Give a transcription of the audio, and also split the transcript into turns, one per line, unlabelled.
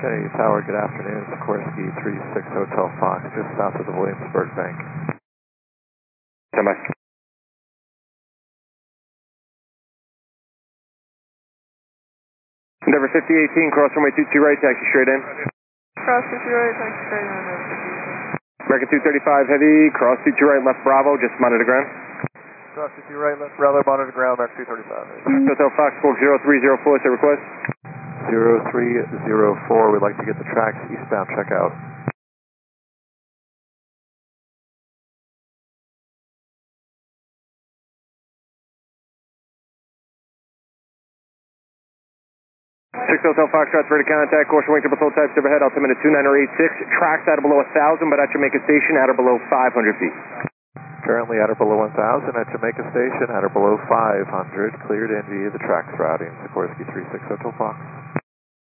Okay, Tower, good afternoon. Sikorsky 36 Hotel Fox, just south of the Williamsburg Bank.
Stand by. Endeavor 5018, cross runway 22 right, taxi straight in.
Cross 50 right, taxi straight in.
American 235 Heavy, cross 22 right, left Bravo, just monitor ground.
Cross 50 right, left Bravo, monitor ground, American 235.
Hotel Fox, Squawk 0304, say request.
0304, we'd like to get the tracks eastbound checkout.
Six Hotel Foxtrot, ready to contact, caution wing triple toll types overhead, altimeter 29086, tracks at or below 1,000, but at Jamaica Station at or below 500 feet.
Currently at or below 1,000 at Jamaica Station, at or below 500, cleared in via the tracks routing, Sikorsky 36 Hotel Fox.